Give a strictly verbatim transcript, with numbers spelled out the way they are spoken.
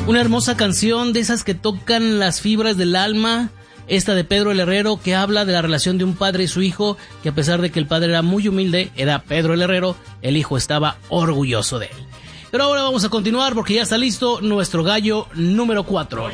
Una hermosa canción de esas que tocan las fibras del alma, esta de Pedro el Herrero, que habla de la relación de un padre y su hijo, que a pesar de que el padre era muy humilde, era Pedro el Herrero, el hijo estaba orgulloso de él. Pero ahora vamos a continuar porque ya está listo nuestro gallo número cuatro.